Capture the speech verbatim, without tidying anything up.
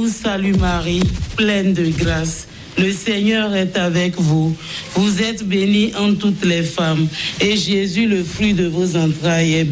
salue Marie, pleine de grâce. Le Seigneur est avec vous. Vous êtes bénie entre toutes les femmes. Et Jésus, le fruit de vos entrailles, est